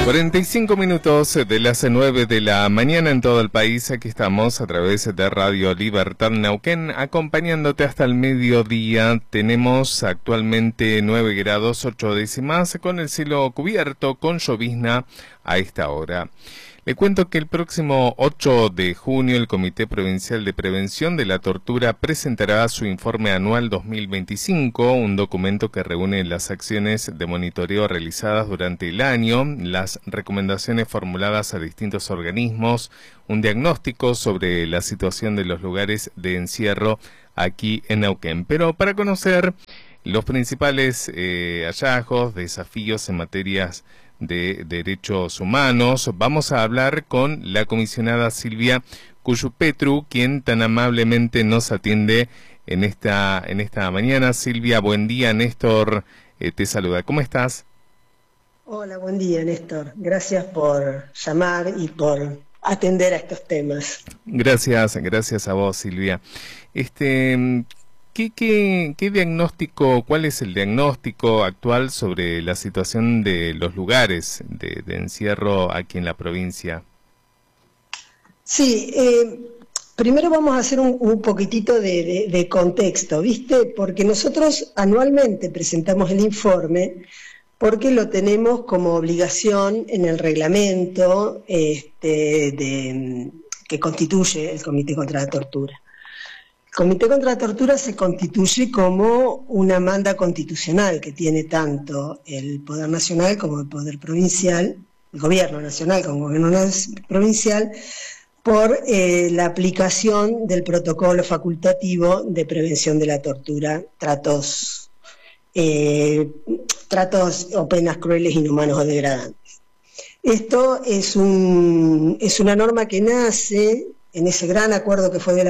45 minutos de las 9 de la mañana en todo el país. Aquí estamos a través de Radio Libertad Neuquén, acompañándote hasta el mediodía. Tenemos actualmente 9 grados 8 décimas, con el cielo cubierto, con llovizna a esta hora. Le cuento que el próximo 8 de junio el Comité Provincial de Prevención de la Tortura presentará su informe anual 2025, un documento que reúne las acciones de monitoreo realizadas durante el año, las recomendaciones formuladas a distintos organismos, un diagnóstico sobre la situación de los lugares de encierro aquí en Neuquén. Pero para conocer los principales hallazgos, desafíos en materias de derechos humanos, vamos a hablar con la comisionada Silvia Cuyupetru, quien tan amablemente nos atiende en esta mañana. Silvia, buen día. Néstor te saluda. ¿Cómo estás? Hola, buen día, Néstor. Gracias por llamar y por atender a estos temas. Gracias a vos, Silvia. ¿Qué diagnóstico, cuál es el diagnóstico actual sobre la situación de los lugares de encierro aquí en la provincia? Sí, primero vamos a hacer un poquitito de contexto, ¿viste? Porque nosotros anualmente presentamos el informe porque lo tenemos como obligación en el reglamento que constituye el Comité contra la Tortura. El Comité contra la Tortura se constituye como una manda constitucional que tiene tanto el Poder Nacional como el Poder Provincial, el Gobierno Nacional como el Gobierno Provincial, por la aplicación del protocolo facultativo de prevención de la tortura, tratos o penas crueles, inhumanos o degradantes. Esto es una norma que nace en ese gran acuerdo que fue de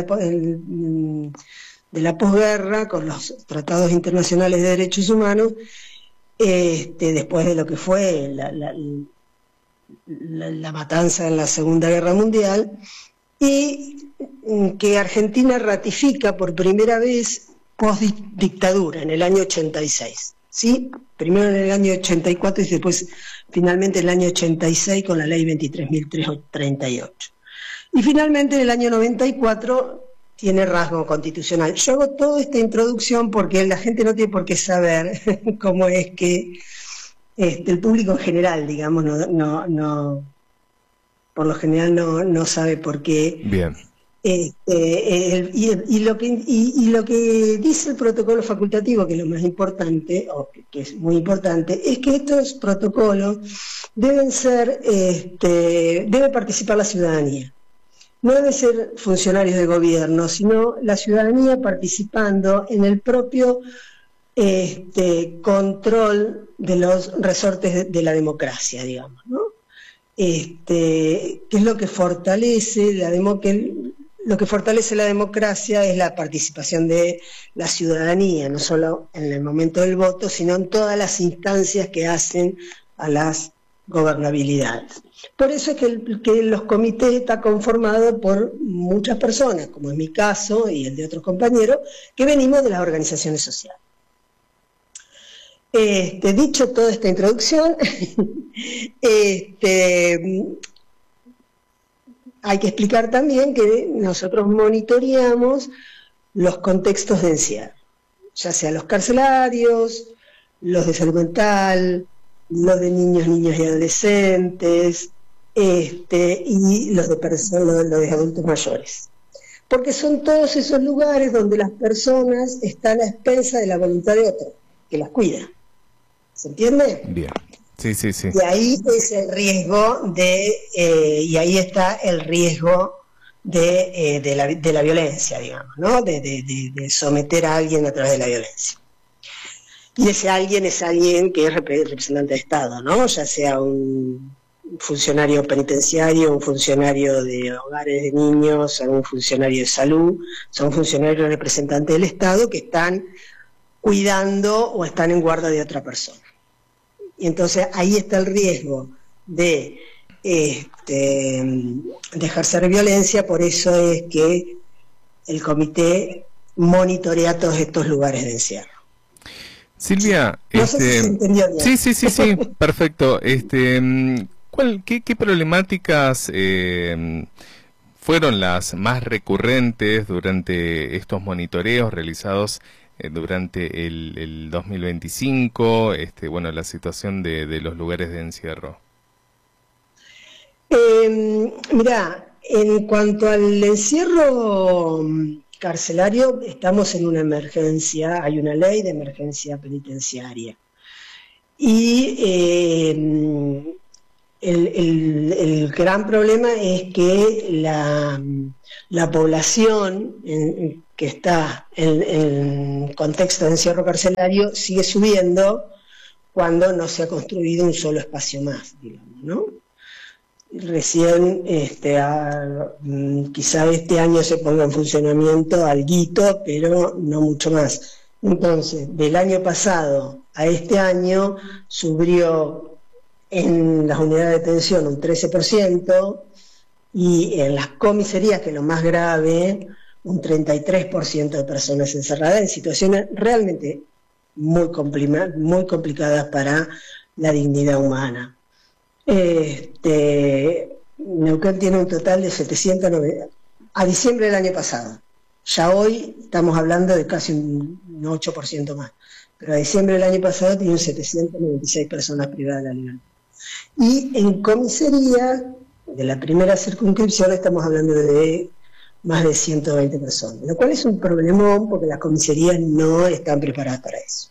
la posguerra con los tratados internacionales de derechos humanos, después de lo que fue la matanza en la Segunda Guerra Mundial, y que Argentina ratifica por primera vez post-dictadura, en el año 86. ¿Sí? Primero en el año 84 y después finalmente en el año 86 con la ley 23.338. Y finalmente en el año 94 tiene rasgo constitucional. Yo hago toda esta introducción porque la gente no tiene por qué saber cómo es que el público en general, digamos, por lo general no sabe por qué. Bien. Y lo que dice el protocolo facultativo, que es lo más importante, o que es muy importante, es que estos protocolos debe participar la ciudadanía. No deben ser funcionarios de gobierno, sino la ciudadanía participando en el propio control de los resortes de la democracia, digamos, ¿no? Que es lo que fortalece lo que fortalece la democracia es la participación de la ciudadanía, no solo en el momento del voto, sino en todas las instancias que hacen a las gobernabilidades. Por eso es que los comités están conformados por muchas personas, como en mi caso y el de otros compañeros, que venimos de las organizaciones sociales. Dicho toda esta introducción, hay que explicar también que nosotros monitoreamos los contextos de encierro, ya sea los carcelarios, los de salud mental, los de niños y adolescentes, y los de adultos mayores. Porque son todos esos lugares donde las personas están a expensas de la voluntad de otro, que las cuida. ¿Se entiende? Bien. Sí. Y ahí es el riesgo y ahí está el riesgo de la violencia, digamos, ¿no? De someter a alguien a través de la violencia. Y ese alguien es alguien que es representante de Estado, ¿no? Ya sea un funcionario penitenciario, un funcionario de hogares de niños, un funcionario de salud, son funcionarios representantes del Estado que están cuidando o están en guarda de otra persona. Y entonces ahí está el riesgo de ejercer violencia, por eso es que el comité monitorea todos estos lugares de encierro. Silvia, no sé si se entendió bien. Sí, perfecto. ¿Qué problemáticas fueron las más recurrentes durante estos monitoreos realizados durante el 2025, bueno, la situación de los lugares de encierro? Mirá, en cuanto al encierro carcelario, estamos en una emergencia, hay una ley de emergencia penitenciaria. Y el gran problema es que la población que está en contexto de encierro carcelario sigue subiendo cuando no se ha construido un solo espacio más, digamos, ¿no? Recién, quizá este año se ponga en funcionamiento alguito, pero no mucho más. Entonces, del año pasado a este año subió en las unidades de detención un 13% y en las comisarías, que es lo más grave, un 33% de personas encerradas en situaciones realmente muy complicadas para la dignidad humana. Neuquén tiene un total de 790 a diciembre del año pasado. Ya hoy estamos hablando de casi un 8% más, pero a diciembre del año pasado tiene 796 personas privadas de la libertad. Y en comisaría, de la primera circunscripción, estamos hablando de más de 120 personas, lo cual es un problemón porque las comisarías no están preparadas para eso.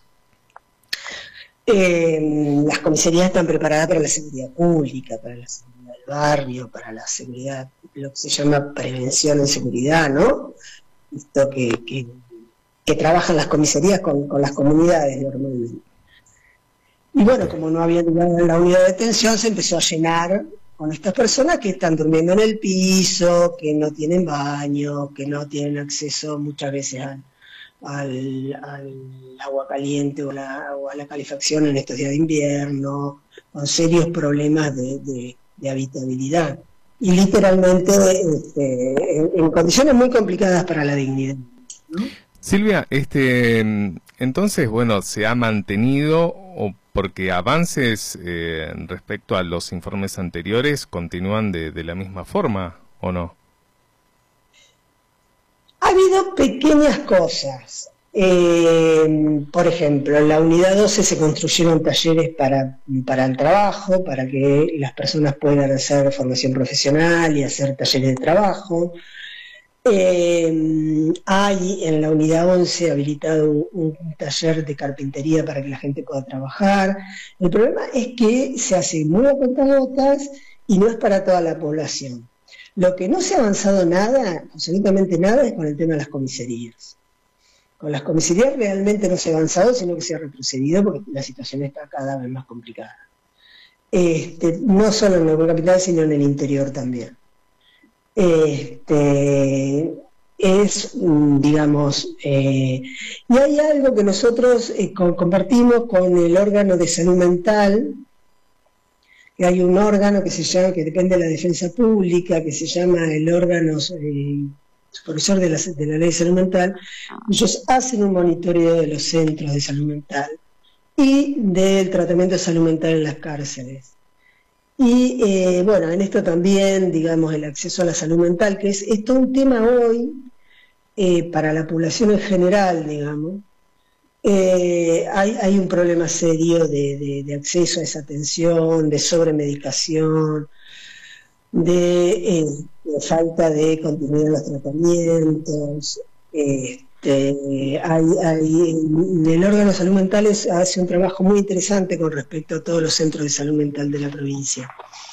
Las comisarías están preparadas para la seguridad pública, para la seguridad del barrio, para la seguridad, lo que se llama prevención en seguridad, ¿no? Esto que trabajan las comisarías con las comunidades normalmente. Y bueno, como no había lugar en la unidad de detención, se empezó a llenar con estas personas que están durmiendo en el piso, que no tienen baño, que no tienen acceso muchas veces al agua caliente o a la calefacción en estos días de invierno, con serios problemas de habitabilidad. Y literalmente en condiciones muy complicadas para la dignidad, ¿no? Silvia, entonces, bueno, ¿se ha mantenido o porque avances respecto a los informes anteriores continúan de la misma forma o no? Ha habido pequeñas cosas. Por ejemplo, en la unidad 12 se construyeron talleres para el trabajo, para que las personas puedan hacer formación profesional y hacer talleres de trabajo. Hay en la unidad 11 habilitado un taller de carpintería para que la gente pueda trabajar. El problema es que se hace muy a cuentagotas y no es para toda la población. Lo que no se ha avanzado nada, absolutamente nada, es con el tema de las comisarías. Con las comisarías realmente no se ha avanzado, sino que se ha retrocedido porque la situación está cada vez más complicada. No solo en la capital, sino en el interior también. Digamos, y hay algo que nosotros compartimos con el órgano de salud mental, que hay un órgano que se llama, que depende de la defensa pública, que se llama el órgano supervisor de la ley de salud mental. Ellos hacen un monitoreo de los centros de salud mental y del tratamiento de salud mental en las cárceles. Y bueno, en esto también, digamos, el acceso a la salud mental, que es todo un tema hoy para la población en general, digamos. Hay un problema serio de acceso a esa atención, de sobremedicación, de falta de continuidad en los tratamientos. El órgano de salud mental hace un trabajo muy interesante con respecto a todos los centros de salud mental de la provincia.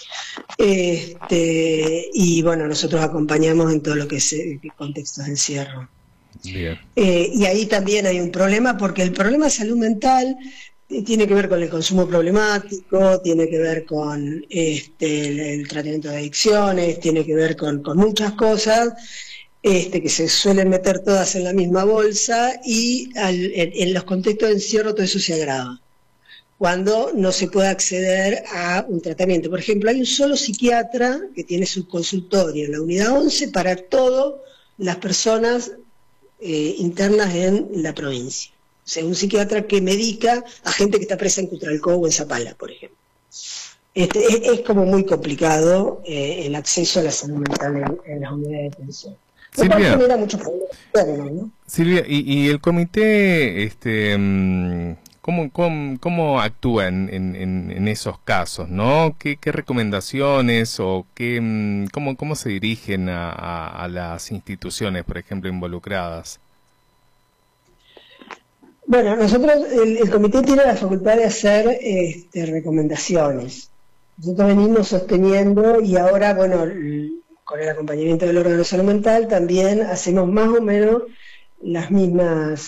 Y bueno, nosotros acompañamos en todo lo que es contextos de encierro. Bien. Y ahí también hay un problema, porque el problema de salud mental tiene que ver con el consumo problemático, tiene que ver con el tratamiento de adicciones, tiene que ver con muchas cosas que se suelen meter todas en la misma bolsa, y en los contextos de encierro todo eso se agrava cuando no se puede acceder a un tratamiento. Por ejemplo, hay un solo psiquiatra que tiene su consultorio en la unidad 11 para todas las personas internas en la provincia. O sea, un psiquiatra que medica a gente que está presa en Cutralcó o en Zapala, por ejemplo. Es como muy complicado el acceso a la salud mental en las unidades de detención. Lo cual genera muchos problemas internos, ¿no? Silvia, y el comité, ¿cómo actúa en esos casos, ¿no? ¿Qué recomendaciones o cómo se dirigen a las instituciones, por ejemplo, involucradas? Bueno, nosotros, el comité tiene la facultad de hacer recomendaciones. Nosotros venimos sosteniendo y ahora, bueno, con el acompañamiento del órgano de salud mental también hacemos más o menos las mismas